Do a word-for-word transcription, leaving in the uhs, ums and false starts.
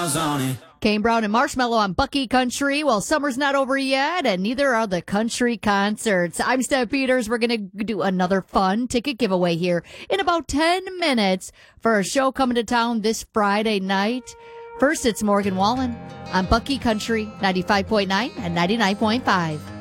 miles on it. Kane Brown and Marshmello on Bucky Country. Well, summer's not over yet, and neither are the country concerts. I'm Steph Peters. We're going to do another fun ticket giveaway here in about ten minutes for a show coming to town this Friday night. First, it's Morgan Wallen on Bucky Country, ninety-five point nine and ninety-nine point five.